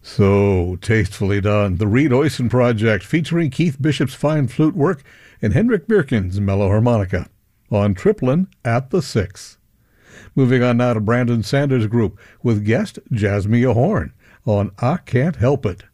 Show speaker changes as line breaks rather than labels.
So tastefully done. The Reed Oysen Project, featuring Keith Bishop's fine flute work and Hendrik Birkin's mellow harmonica, on Triplin at the 6. Moving on now to Brandon Sanders Group with guest Jasmia Horn on I Can't Help It.